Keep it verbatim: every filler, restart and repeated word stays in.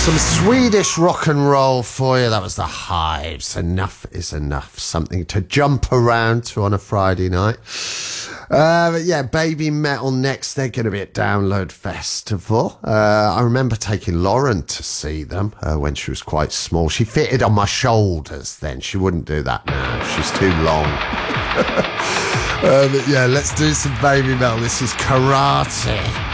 Some Swedish rock and roll for you. That was the Hives. Enough is enough. Something to jump around to on a Friday night. Uh, but yeah, Baby Metal next. They're going to be at Download Festival. Uh, I remember taking Lauren to see them uh, when she was quite small. She fitted on my shoulders then. She wouldn't do that now. She's too long. uh, but yeah, let's do some Baby Metal. This is Karate.